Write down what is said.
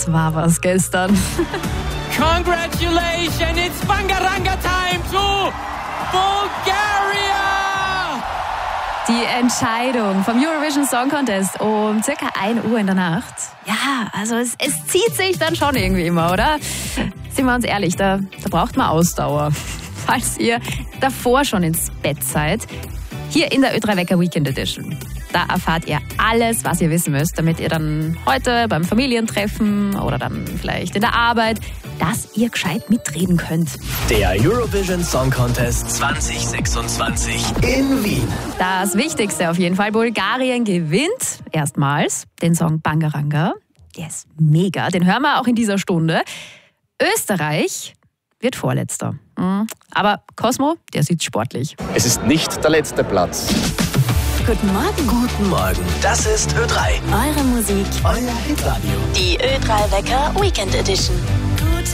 das war was gestern. Congratulations, it's Bangaranga time to Bulgaria! Die Entscheidung vom Eurovision Song Contest um circa 1 Uhr in der Nacht. Ja, also es zieht sich dann schon irgendwie immer, oder? Sind wir uns ehrlich, da braucht man Ausdauer. Falls ihr davor schon ins Bett seid, hier in der Ö3 Wecker Weekend Edition. Da erfahrt ihr alles, was ihr wissen müsst, damit ihr dann heute beim Familientreffen oder dann vielleicht in der Arbeit, dass ihr gescheit mitreden könnt. Der Eurovision Song Contest 2026 in Wien. Das Wichtigste auf jeden Fall, Bulgarien gewinnt erstmals den Song Bangaranga. Der ist mega, den hören wir auch in dieser Stunde. Österreich wird Vorletzter. Aber Cosmo, der sieht sportlich. Es ist nicht der letzte Platz. Guten Morgen. Guten Morgen. Das ist Ö3. Eure Musik. Euer Hitradio. Die Ö3 Wecker Weekend Edition.